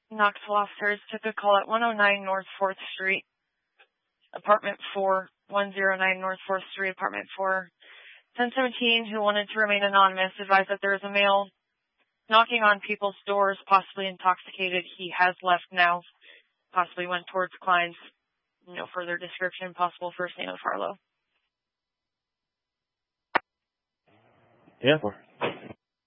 Knoxville officers took a call at 109 North 4th Street, apartment 4, 109 North 4th Street, apartment 4. 1017, who wanted to remain anonymous, advised that there is a male knocking on people's doors, possibly intoxicated. He has left now, possibly went towards Klein's. No further description, possible first name of Harlow. Yeah.